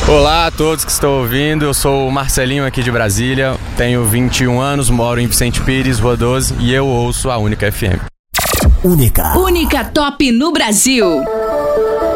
Olá a todos que estão ouvindo, eu sou o Marcelinho aqui de Brasília, tenho 21 anos, moro em Vicente Pires, Rua 12 e eu ouço a Única FM. Única Top no Brasil.